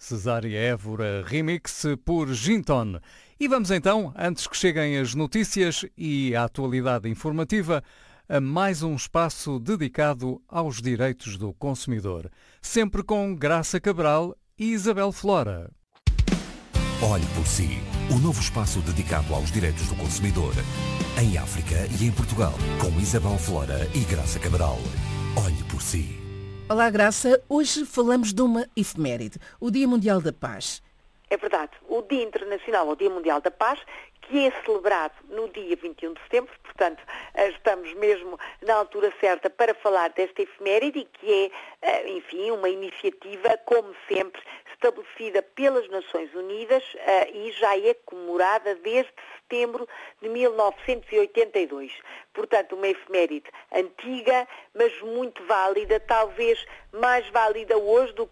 Cesária Évora, remix por Ginton. E vamos então, antes que cheguem as notícias e a atualidade informativa, a mais um espaço dedicado aos direitos do consumidor. Sempre com Graça Cabral e Isabel Flora. Olhe por si, o novo espaço dedicado aos direitos do consumidor. Em África e em Portugal, com Isabel Flora e Graça Cabral. Olhe por si. Olá, Graça. Hoje falamos de uma efeméride, o Dia Mundial da Paz. É verdade. O Dia Internacional, o Dia Mundial da Paz, que é celebrado no dia 21 de setembro, portanto, estamos mesmo na altura certa para falar desta efeméride, que é, enfim, uma iniciativa, como sempre, estabelecida pelas Nações Unidas e já é comemorada desde setembro de 1982. Portanto, uma efeméride antiga, mas muito válida, talvez mais válida hoje do